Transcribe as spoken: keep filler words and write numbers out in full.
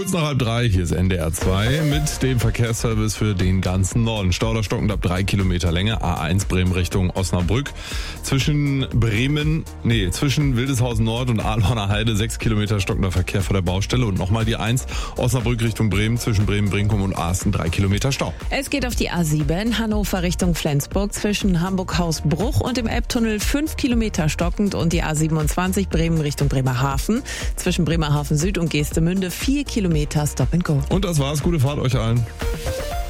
Kurz nach halb drei, hier ist N D R zwei mit dem Verkehrsservice für den ganzen Norden. Stau stockend ab drei Kilometer Länge, A eins Bremen Richtung Osnabrück. Zwischen Bremen, nee, zwischen Wildeshausen Nord und Ahlhorner Heide sechs Kilometer stockender Verkehr vor der Baustelle. Und nochmal die eins, Osnabrück Richtung Bremen, zwischen Bremen-Brinkum und Asten drei Kilometer Stau. Es geht auf die A sieben, Hannover Richtung Flensburg, zwischen Hamburg-Hausbruch und dem Elbtunnel fünf Kilometer stockend und die A siebenundzwanzig Bremen Richtung Bremerhaven, zwischen Bremerhaven Süd und Geestemünde vier Kilometer Stop and Go. Und das war's, gute Fahrt euch allen.